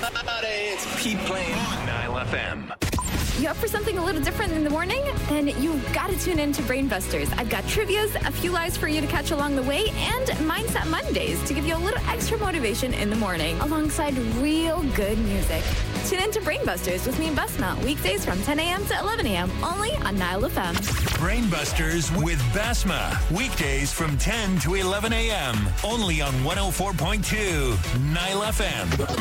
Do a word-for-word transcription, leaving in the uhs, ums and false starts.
It's Pete playing Nile F M. You up for something a little different in the morning? Then you've got to tune in to Brainbusters. I've got trivias, a few lives for you to catch along the way, and Mindset Mondays to give you a little extra motivation in the morning, alongside real good music. Tune in to Brainbusters with me and Basma, weekdays from ten a.m. to eleven a.m., only on Nile F M. Brainbusters with Basma, weekdays from ten to eleven a.m., only on one oh four point two Nile F M.